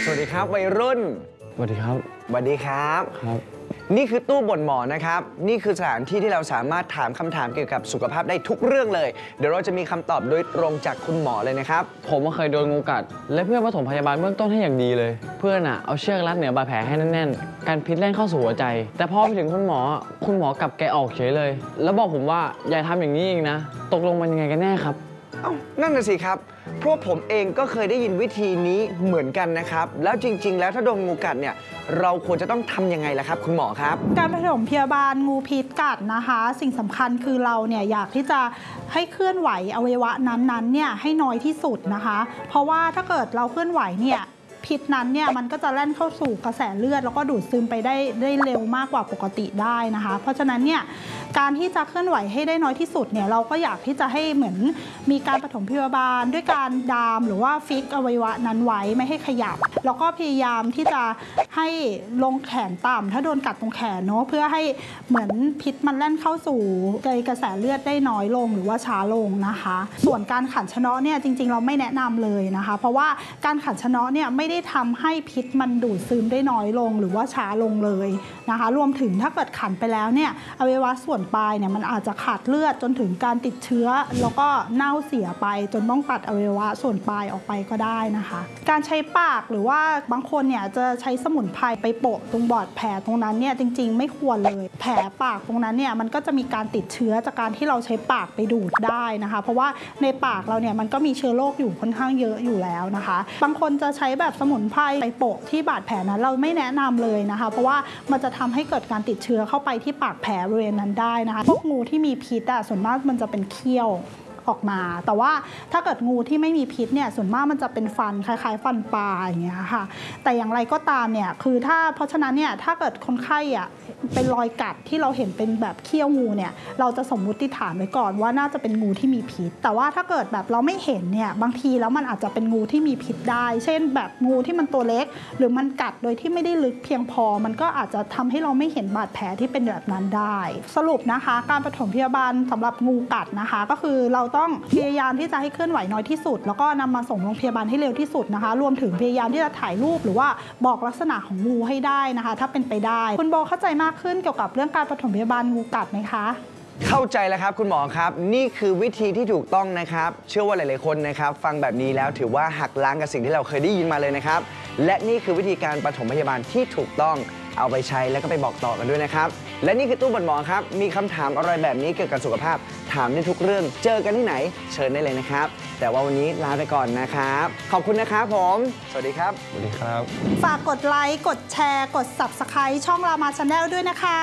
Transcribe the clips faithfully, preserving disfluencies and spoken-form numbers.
วัสดีครับวัยรุ่นสวัสดีครับสวัสดีครับครับนี่คือตู้บ่นหมอนะครับนี่คือสถานที่ที่เราสามารถถามคำถามเกี่ยวกับสุขภาพได้ทุกเรื่องเลยเดี๋ยวเราจะมีคำตอบโดยตรงจากคุณหมอเลยนะครับผมเคยโดนงูกัดและเพื่อนปฐมพยาบาลเบื้องต้นให้อย่างดีเลยเพื่อนอ่ะเอาเชือกรัดเหนือบาดแผลให้แน่นๆการพิษแล่นเข้าสู่หัวใจแต่พอไปถึงคุณหมอคุณหมอกลับแกออกเฉยเลยแล้วบอกผมว่าอย่าทำอย่างนี้อีกนะตกลงมันยังไงกันแน่ครับเอ้านั่นน่ะสิครับเพราะผมเองก็เคยได้ยินวิธีนี้เหมือนกันนะครับแล้วจริงๆแล้วถ้าโดนงูกัดเนี่ยเราควรจะต้องทำยังไงล่ะครับคุณหมอครับการปฐมพยาบาลงูพิษกัดนะคะสิ่งสำคัญคือเราเนี่ยอยากที่จะให้เคลื่อนไหวอวัยวะนั้นๆเนี่ยให้น้อยที่สุดนะคะเพราะว่าถ้าเกิดเราเคลื่อนไหวเนี่ยพิษนั้นเนี่ยมันก็จะแล่นเข้าสู่กระแสเลือดแล้วก็ดูดซึมไปได้ได้เร็วมากกว่าปกติได้นะคะเพราะฉะนั้นเนี่ยการที่จะเคลื่อนไหวให้ได้น้อยที่สุดเนี่ยเราก็อยากที่จะให้เหมือนมีการปฐมพยาบาลด้วยการดามหรือว่าฟิกอวัยวะนั้นไว้ไม่ให้ขยับแล้วก็พยายามที่จะให้ลงแขนต่ำถ้าโดนกัดตรงแขนเนาะเพื่อให้เหมือนพิษมันแล่นเข้าสู่กระแสเลือดได้น้อยลงหรือว่าช้าลงนะคะส่วนการขันชะเนาะเนี่ยจริงๆเราไม่แนะนำเลยนะคะเพราะว่าการขันชะเนาะเนี่ยไม่ได้ทำให้พิษมันดูดซึมได้น้อยลงหรือว่าช้าลงเลยนะคะรวมถึงถ้าเกิดขันไปแล้วเนี่ยอวัยวะส่วนปลายเนี่ยมันอาจจะขาดเลือดจนถึงการติดเชื้อแล้วก็เน่าเสียไปจนต้องตัดอวัยวะส่วนปลายออกไปก็ได้นะคะการใช้ปากหรือว่าบางคนเนี่ยจะใช้สมุนไพรไปโปะตรงบอดแผลตรงนั้นเนี่ยจริงๆไม่ควรเลยแผลปากตรงนั้นเนี่ยมันก็จะมีการติดเชื้อจากการที่เราใช้ปากไปดูดได้นะคะเพราะว่าในปากเราเนี่ยมันก็มีเชื้อโรคอยู่ค่อนข้างเยอะอยู่แล้วนะคะบางคนจะใช้แบบสมุนไพรไปโปะที่บาดแผลนั้นเราไม่แนะนำเลยนะคะเพราะว่ามันจะทำให้เกิดการติดเชื้อเข้าไปที่ปากแผลบริเวณนั้นได้นะคะพวกงูที่มีพิษอะส่วนมากมันจะเป็นเขี้ยวออกมาแต่ว่าถ้าเกิดงูที่ไม่มีพิษเนี่ยส่วนมากมันจะเป็นฟันคล้ายๆฟันปลาอย่างเงี้ยค่ะแต่อย่างไรก็ตามเนี่ยคือถ้าเพราะฉะนั้นเนี่ยถ้าเกิดคนไข้อ่ะเป็นรอยกัดที่เราเห็นเป็นแบบเขี้ยวงูเนี่ยเราจะสมมุติฐานไว้ก่อนว่าน่าจะเป็นงูที่มีพิษแต่ว่าถ้าเกิดแบบเราไม่เห็นเนี่ยบางทีแล้วมันอาจจะเป็นงูที่มีพิษได้เช่นแบบงูที่มันตัวเล็กหรือมันกัดโดยที่ไม่ได้ลึกเพียงพอมันก็อาจจะทำให้เราไม่เห็นบาดแผลที่เป็นแบบนั้นได้สรุปนะคะการปฐมพยาบาลสำหรับงูกัดนะคะก็คือเราต้องพยายามที่จะให้เคลื่อนไหวน้อยที่สุดแล้วก็นำมาส่งโรงพยาบาลให้เร็วที่สุดนะคะรวมถึงพยายามที่จะถ่ายรูปหรือว่าบอกลักษณะของงูให้ได้นะคะถ้าเป็นไปได้คุณโบเข้าใจมากขึ้นเกี่ยวกับเรื่องการปฐมพยาบาลงูกัดไหมคะเข้าใจแล้วครับคุณหมอครับนี่คือวิธีที่ถูกต้องนะครับเชื่อว่าหลายๆคนนะครับฟังแบบนี้แล้วถือว่าหักล้างกับสิ่งที่เราเคยได้ยินมาเลยนะครับและนี่คือวิธีการปฐมพยาบาลที่ถูกต้องเอาไปใช้แล้วก็ไปบอกต่อกันด้วยนะครับและนี่คือตู้บ่นหมอครับมีคำถามอะไรแบบนี้เกี่ยวกับสุขภาพถามได้ทุกเรื่องเจอกันที่ไหนเชิญได้เลยนะครับแต่ว่าวันนี้ลาไปก่อนนะครับขอบคุณนะครับผมสวัสดีครับสวัสดีครับฝากกดไลค์กดแชร์กด ซับสไครบ์ ช่องรามาชาแนลด้วยนะคะ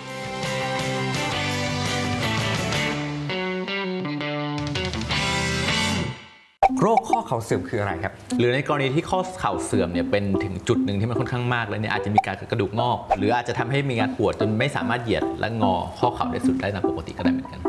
โรคข้อเข่าเสื่อมคืออะไรครับหรือในกรณีที่ข้อเข่าเสื่อมเนี่ยเป็นถึงจุดหนึ่งที่มันค่อนข้างมากแล้วเนี่ยอาจจะมีการกระดูกงอกหรืออาจจะทำให้มีการปวดจนไม่สามารถเหยียดและงอข้อเข่าได้สุดได้ตามปกติก็ได้เหมือนกัน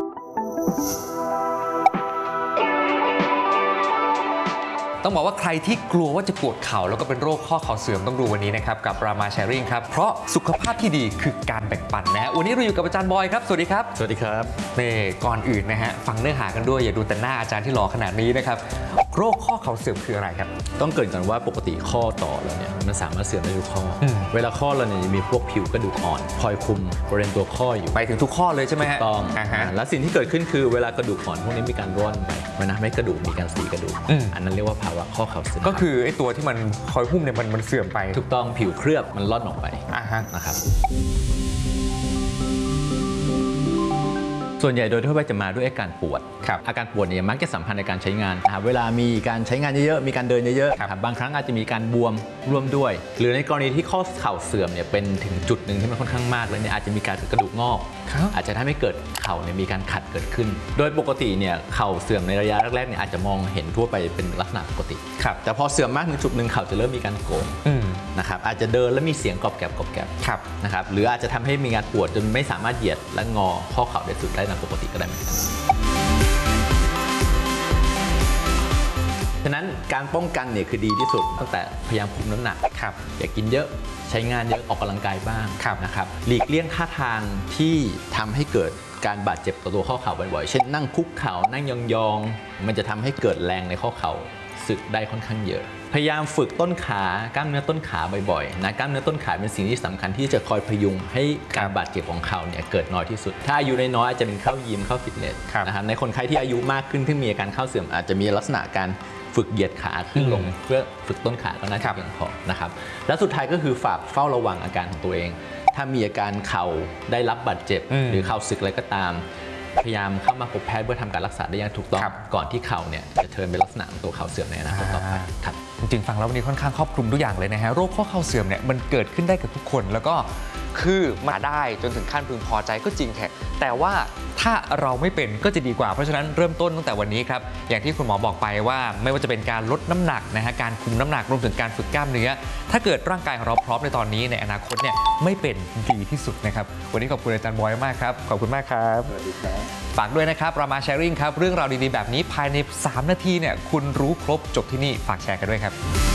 ต้องบอกว่าใครที่กลัวว่าจะปวดเข่าแล้วก็เป็นโรคข้อเข่าเสื่อมต้องดูวันนี้นะครับกับรามาแชร์ริ่งครับเพราะสุขภาพที่ดีคือการแบ่งปันนะฮะวันนี้เราอยู่กับอาจารย์บอยครับสวัสดีครับสวัสดีครับนี่ก่อนอื่นนะฮะฟังเนื้อหากันด้วยอย่าดูแต่หน้าอาจารย์ที่หล่อขนาดนี้นะครับโรคข้อเข่าเสื่อมคืออะไรครับต้องเกริ่นก่อนว่าปกติข้อต่อเราเนี่ยมันสามารถเสื่อมได้ทุกข้อเวลาข้อเราเนี่ยมีพวกผิวกระดูกอ่อนคอยคุมบริเวณตัวข้ออยู่ไปถึงทุกข้อเลยใช่ไหมฮะต้องและสิ่งที่เกิดขึ้นคือเวลากระดูกอ่อนพวกนี้มีการร่อนไปมันทำให้กระดูกมีการสีกระดูกอันนั้นเรียกว่าภาวะข้อเข่าเสื่อมก็คือไอ้ตัวที่มันคอยหุ้มเนี่ยมันมันเสื่อมไปถูกต้องผิวเคลือบมันร่อนออกไปนะครับส่วนใหญ่โดยทั่วไปจะมาด้วยอาการปวดอาการปวดเนี่ยมักจะสัมพันธ์ในการใช้งานนะครับเวลามีการใช้งานเยอะๆมีการเดินเยอะๆครับบางครั้งอาจจะมีการบวมร่วมด้วยหรือในกรณีที่ข้อเข่าเสื่อมเนี่ยเป็นถึงจุดหนึ่งที่มันค่อนข้างมากแล้วเนี่ยอาจจะมีการกระดูกงอกอาจจะทำให้เกิดเข่าเนี่ยมีการขัดเกิดขึ้นโดยปกติเนี่ยเข่าเสื่อมในระยะแรกๆเนี่ยอาจจะมองเห็นทั่วไปเป็นลักษณะปกติครับแต่พอเสื่อมมากถึงจุดหนึ่งเข่าจะเริ่มมีการโก่งนะครับอาจจะเดินแล้วมีเสียงกรอบแกรบกรอบแกรบนะครับหรืออาจจะทำให้มีการปวดจนไม่สามารถเหยียดและงอข้อเข่าได้สุดได้ตามปกติก็ได้เหมือนกันฉะนั้นการป้องกันเนี่ยคือดีที่สุดตั้งแต่พยายามคุมน้ำหนักครับอย่ากินเยอะใช้งานเยอะออกกำลังกายบ้างนะครับหลีกเลี่ยงท่าทางที่ทำให้เกิดการบาดเจ็บต่อตัวข้อเข่าบ่อยๆเช่นนั่งคุกเข่านั่งยองๆมันจะทำให้เกิดแรงในข้อเข่าสึกได้ค่อนข้างเยอะพยายามฝึกต้นขากล้ามเนื้อต้นขาบ่อยๆนะกล้ามเนื้อต้นขาเป็นสิ่งที่สำคัญที่จะคอยพยุงให้การบาดเจ็บของเขาเนี่ยเกิดน้อยที่สุดถ้าอายุน้อยๆอาจจะเป็นเข้ายิมเข้าฟิตเนสนะครับในคนไข้ที่อายุมากขึ้นที่มีอาการข้อเสื่อมอาจจะมีลักษณะการฝึกเหยียดขาขึ้นลงเพื่อฝึกต้นขาก็น่าจะเพียงพอนะครับและสุดท้ายก็คือฝากเฝ้าระวังอาการของตัวเองถ้ามีอาการเข่าได้รับบาดเจ็บหรือเข่าสึกอะไรก็ตามพยายามเข้ามาพบแพทย์เพื่อทำการรักษาได้อย่างถูกต้องก่อนที่เข่าเนี่ยจะเทิร์นเป็นลักษณะของตัวเข่าเสื่อมในอนาคตต่อไปครับจริงๆฟังแล้ววันนี้ค่อนข้างครอบคลุมทุกอย่างเลยนะฮะโรคข้อเข่าเสื่อมเนี่ยมันเกิดขึ้นได้กับทุกคนแล้วก็คือมาได้จนถึงขั้นพึงพอใจก็จริงแท้แต่ว่าถ้าเราไม่เป็นก็จะดีกว่าเพราะฉะนั้นเริ่มต้นตั้งแต่วันนี้ครับอย่างที่คุณหมอบอกไปว่าไม่ว่าจะเป็นการลดน้ำหนักนะฮะการคุมน้ำหนักรวมถึงการฝึกกล้ามเนื้อถ้าเกิดร่างกายของเราพร้อมในตอนนี้ในอนาคตเนี่ยไม่เป็นดีที่สุดนะครับวันนี้ขอบคุณอาจารย์บอยมากครับขอบคุณมากครับสวัสดีครับฝากด้วยนะครับรามาแชร์ริ่งครับเรื่องราวดีๆแบบนี้ภายในสามนาทีเนี่ยคุณรู้ครบจบที่นี่ฝากแชร์กันด้วยครับ